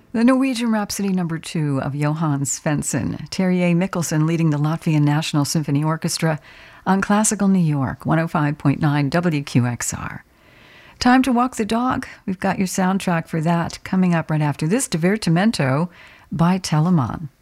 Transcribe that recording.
The Norwegian Rhapsody No. 2 of Johann Svensson, Terje Mikkelsen leading the Latvian National Symphony Orchestra on Classical New York, 105.9 WQXR. Time to walk the dog. We've got your soundtrack for that coming up right after this Divertimento by Telemann.